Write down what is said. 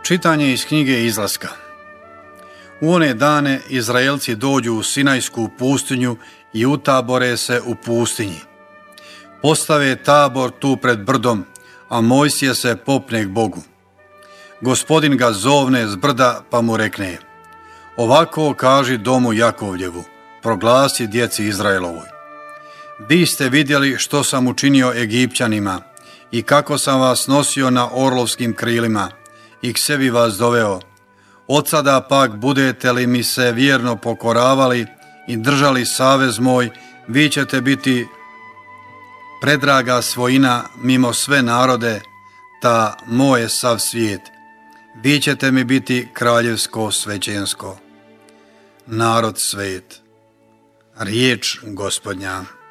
Čitanje iz knjige Izlaska. U one dane Izraelci dođu u Sinajsku pustinju i utabore se u pustinji. Postave tabor tu pred brdom, a Mojsije se popne k Bogu. Gospodin ga zovne s brda pa mu rekne: ovako kaži domu Jakovljevu, proglasi djeci Izraelovoj. Vi ste vidjeli što sam učinio Egipćanima i kako sam vas nosio na orlovskim krilima i k sebi vas doveo. Od sada pak budete li mi se vjerno pokoravali i držali savez moj, vi ćete biti predraga svojina mimo sve narode, ta moje sav svijet. Vi ćete mi biti kraljevsko svećensko. Narod svet. Riječ Gospodnja.